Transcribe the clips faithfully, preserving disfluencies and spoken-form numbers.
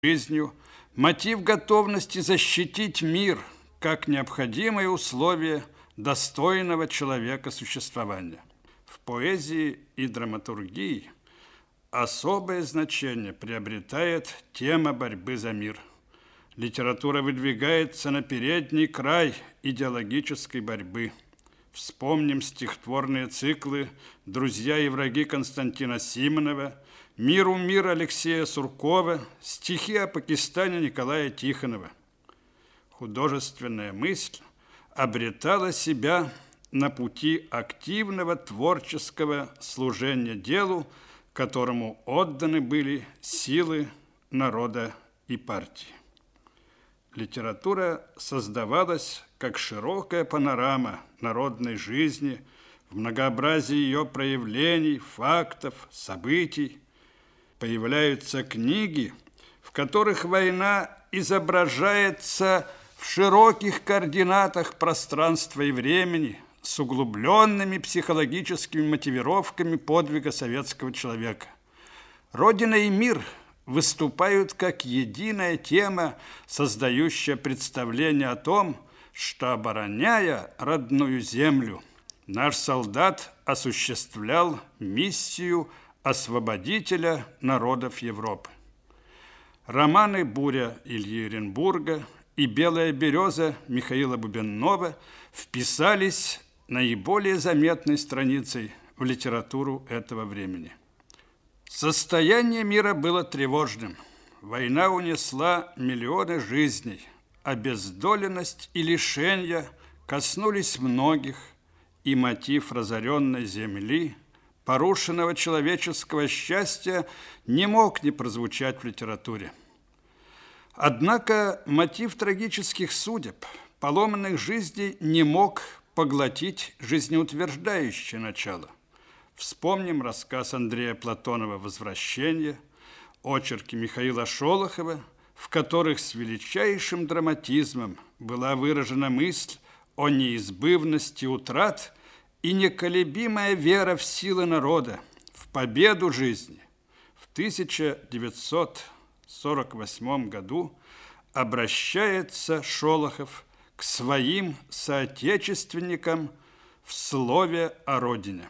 жизнью, мотив готовности защитить мир как необходимое условие достойного человека существования. В поэзии и драматургии особое значение приобретает тема борьбы за мир. Литература выдвигается на передний край идеологической борьбы. Вспомним стихотворные циклы «Друзья и враги» Константина Симонова, «Миру мир» Алексея Суркова, стихи о Пакистане Николая Тихонова. Художественная мысль обретала себя на пути активного творческого служения делу, которому отданы были силы народа и партии. Литература создавалась как широкая панорама народной жизни в многообразии ее проявлений, фактов, событий. Появляются книги, в которых война изображается в широких координатах пространства и времени с углубленными психологическими мотивировками подвига советского человека. Родина и мир выступают как единая тема, создающая представление о том, что, обороняя родную землю, наш солдат осуществлял миссию освободителя народов Европы. Романы «Буря» Ильи Эренбурга и «Белая береза» Михаила Бубеннова вписались наиболее заметной страницей в литературу этого времени. Состояние мира было тревожным. Война унесла миллионы жизней. Обездоленность и лишения коснулись многих, и мотив разоренной земли, порушенного человеческого счастья, не мог не прозвучать в литературе. Однако мотив трагических судеб, поломанных жизней не мог поглотить жизнеутверждающее начало. Вспомним рассказ Андрея Платонова «Возвращение», очерки Михаила Шолохова, в которых с величайшим драматизмом была выражена мысль о неизбывности утрат и неколебимая вера в силы народа, в победу жизни. В тысяча девятьсот сорок восьмом году обращается Шолохов к своим соотечественникам в слове о родине.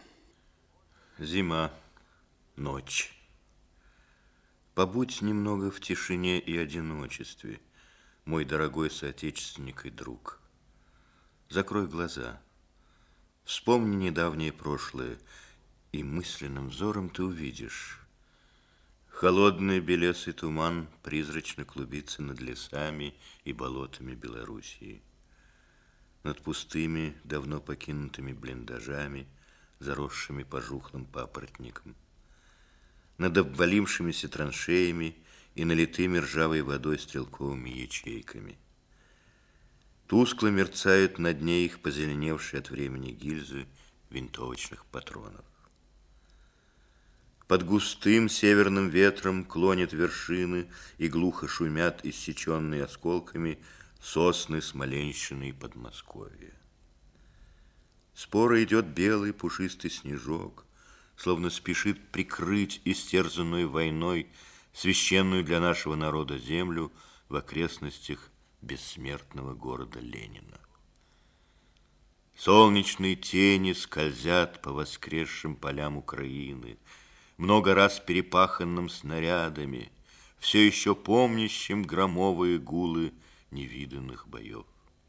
Зима, ночь. Побудь немного в тишине и одиночестве, мой дорогой соотечественник и друг. Закрой глаза, вспомни недавнее прошлое, и мысленным взором ты увидишь. Холодный белесый туман призрачно клубится над лесами и болотами Белоруссии, над пустыми, давно покинутыми блиндажами, заросшими пожухлым папоротником, над обвалившимися траншеями и налитыми ржавой водой стрелковыми ячейками. Тускло мерцают на дне их позеленевшие от времени гильзы винтовочных патронов. Под густым северным ветром клонят вершины и глухо шумят иссеченные осколками сосны Смоленщины и Подмосковья. Споро идет белый пушистый снежок, словно спешит прикрыть истерзанную войной священную для нашего народа землю в окрестностях бессмертного города Ленина. Солнечные тени скользят по воскресшим полям Украины, много раз перепаханным снарядами, все еще помнящим громовые гулы невиданных боев.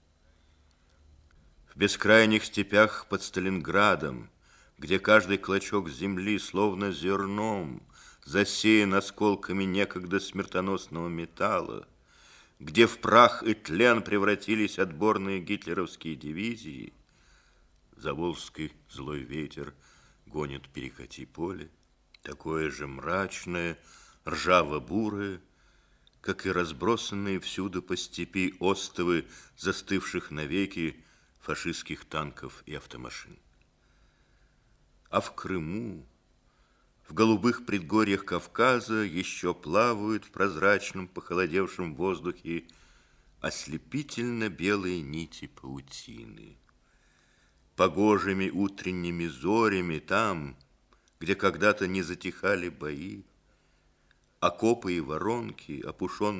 В бескрайних степях под Сталинградом, где каждый клочок земли словно зерном засеян осколками некогда смертоносного металла, где в прах и тлен превратились отборные гитлеровские дивизии, заволжский злой ветер гонит перекати поле, такое же мрачное, ржаво-бурое, как и разбросанные всюду по степи остовы застывших навеки фашистских танков и автомашин. А в Крыму, в голубых предгорьях Кавказа еще плавают в прозрачном похолодевшем воздухе ослепительно белые нити паутины. Погожими утренними зорями там, где когда-то не затихали бои, окопы и воронки, опушенные